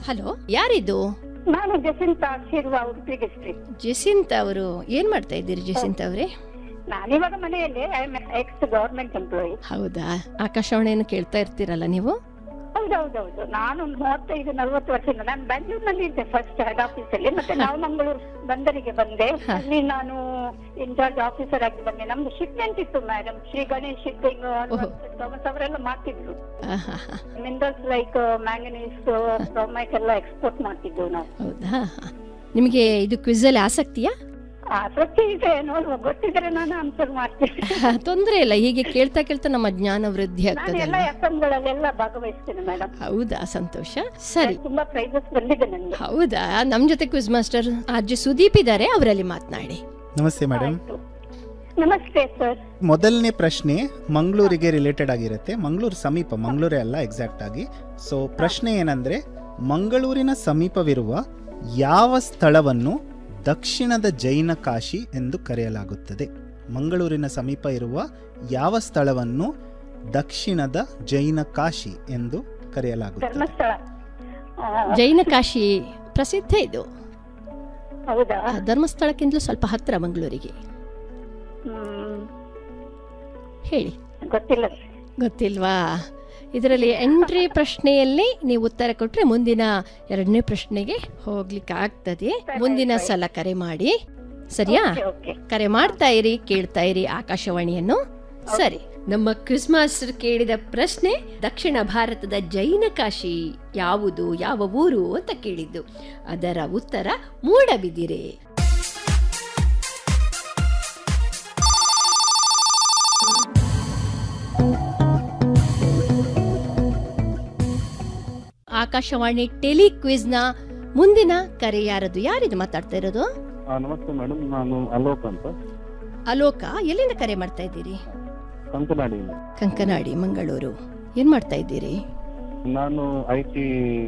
Hello, ಯಾರಿದು? ನಾನು Jacintha Shirva, Udupi district. Jacintha ಅವರು ಏನ್ ಮಾಡ್ತಾ ಇದ್ದೀರಿ ಜಸಿಂತ ಅವರೇ? ನಾನಿವಾಗ ಮನೆಯಲ್ಲಿ ಎಕ್ಸ್ ಗವರ್ಮೆಂಟ್ ಎಂಪ್ಲಾಯಿ. ಹೌದಾ, ಆಕಾಶವಾಣಿಯನ್ನು ಕೇಳ್ತಾ ಇರ್ತೀರಲ್ಲ ನೀವು? ಹೌದೌದೌದು. ನಾನು 35-40 ವರ್ಷದಿಂದ ನಾನು ಬೆಂಗಳೂರಿನಲ್ಲಿ ಇದ್ದೆ ಫಸ್ಟ್ ಹೆಡ್ ಆಫೀಸ್ ಅಲ್ಲಿ. ಮತ್ತೆ ನಾವು ಮಂಗಳೂರು ಬಂದರಿಗೆ ಬಂದೆ. ಅಲ್ಲಿ ನಾನು ಇನ್ಚಾರ್ಜ್ ಆಫೀಸರ್ ಆಗಿ ಬಂದೆ. ನಮ್ದು ಶಿಪ್ಮೆಂಟ್ ಇತ್ತು madam, Shri Ganesh shipping Thomas ಅವರೆಲ್ಲ ಮಾಡ್ತಿದ್ರು. ಮಿನರಲ್ಸ್ ಲೈಕ್ ಮ್ಯಾಂಗನೀಸ್, ಕ್ರೋಮೈಟ್ ಎಲ್ಲ ಎಕ್ಸ್ಪೋರ್ಟ್ ಮಾಡ್ತಿದ್ವು ನಾವು. ಹೌದಾ, ನಿಮಗೆ ಇದು ಕ್ವಿಜ್ ಅಲ್ಲಿ ಆಸಕ್ತಿಯಾ? ಆಸಕ್ತಿ ಇದೆ, ನೋಡುವ, ಗೊತ್ತಿದ್ರೆ ನಾನು ಆನ್ಸರ್ ಮಾಡ್ತೀನಿ. ತೊಂದ್ರೆ ಇಲ್ಲ, ಹೀಗೆ ಕೇಳ್ತಾ ಕೇಳ್ತಾ ನಮ್ಮ ಜ್ಞಾನ ವೃದ್ಧಿ ಆಗ್ತದೆ. ಎಲ್ಲ ಎಫ್ಎಂಗಳಲ್ಲೆಲ್ಲ ಭಾಗವಹಿಸ್ತೇನೆ ಮೇಡಮ್. ಹೌದಾ, ಸಂತೋಷ. ಸರಿ, ತುಂಬಾ ಪ್ರೈಸಸ್ ಬಂದಿದೆ ನನಗೆ. ಹೌದಾ, ನಮ್ ಜೊತೆ ಕ್ವಿಜ್ ಮಾಸ್ಟರ್ ಆರ್ಜೆ ಸುದೀಪ್ ಇದ್ದಾರೆ, ಅವರಲ್ಲಿ ಮಾತನಾಡಿ. ನಮಸ್ತೆ ಮೇಡಮ್. ನಮಸ್ತೆ ಸರ್. ಮೊದಲನೇ ಪ್ರಶ್ನೆ ಮಂಗಳೂರಿಗೆ ರಿಲೇಟೆಡ್ ಆಗಿರುತ್ತೆ. ಮಂಗಳೂರು ಸಮೀಪ, ಮಂಗಳೂರೇ ಅಲ್ಲ ಎಕ್ಸಾಕ್ಟ್ ಆಗಿ. ಸೊ ಪ್ರಶ್ನೆ ಏನಂದ್ರೆ, ಮಂಗಳೂರಿನ ಸಮೀಪವಿರುವ ಯಾವ ಸ್ಥಳವನ್ನು ದಕ್ಷಿಣದ ಜೈನ ಕಾಶಿ ಎಂದು ಕರೆಯಲಾಗುತ್ತದೆ? ಮಂಗಳೂರಿನ ಸಮೀಪ ಇರುವ ಯಾವ ಸ್ಥಳವನ್ನು ದಕ್ಷಿಣದ ಜೈನ ಕಾಶಿ ಎಂದು ಕರೆಯಲಾಗುತ್ತದೆ? ಧರ್ಮಸ್ಥಳ. ಜೈನ ಕಾಶಿ ಪ್ರಸಿದ್ಧ ಇದು. ಹೌದಾ? ಧರ್ಮಸ್ಥಳಕ್ಕಿಂತಲೂ ಸ್ವಲ್ಪ ಹತ್ರ ಮಂಗಳೂರಿಗೆ. ಹೇಳಿ. ಗೊತ್ತಿಲ್ಲ. ಗೊತ್ತಿಲ್ವಾ? ಇದರಲ್ಲಿ ಎಂಟ್ರಿ ಪ್ರಶ್ನೆಯಲ್ಲಿ ನೀವು ಉತ್ತರ ಕೊಟ್ರೆ ಮುಂದಿನ 2ನೇ ಪ್ರಶ್ನೆಗೆ ಹೋಗ್ಲಿಕ್ಕೆ ಆಗ್ತದೆ. ಮುಂದಿನ ಸಲ ಕರೆ ಮಾಡಿ, ಸರಿಯಾ? ಕರೆ ಮಾಡ್ತಾ ಇರಿ, ಕೇಳ್ತಾ ಇರಿ ಆಕಾಶವಾಣಿಯನ್ನು. ಸರಿ, ನಮ್ಮ ಕ್ವಿಜ್ ಮಾಸ್ಟರ್ ಕೇಳಿದ ಪ್ರಶ್ನೆ ದಕ್ಷಿಣ ಭಾರತದ ಜೈನ ಕಾಶಿ ಯಾವುದು, ಯಾವ ಊರು ಅಂತ ಕೇಳಿದ್ದು. ಅದರ ಉತ್ತರ ಮೂಡಬಿದಿರೆ. ಆಕಾಶವಾಣಿ ಟೆಲಿ ಕ್ವಿಜ್ ನ ಮುಂದಿನ ಕರೆ ಯಾರದು? ಯಾರಿದು ಮಾತಾಡ್ತಾ ಇರೋದು? ನಮಸ್ತೆ ಮೇಡಮ್, ನಾನು ಅಲೋಕ್ ಅಂತ. ಅಲೋಕ, ಎಲ್ಲಿಂದ ಕರೆ ಮಾಡ್ತಾ ಇದ್ದೀರಿ? ಕಂಕನಾಡಿ. ಕಂಕನಾಡಿ, ಮಂಗಳೂರು. ಏನ್ ಮಾಡ್ತಾ ಇದ್ದೀರಿ? ನಾನು IT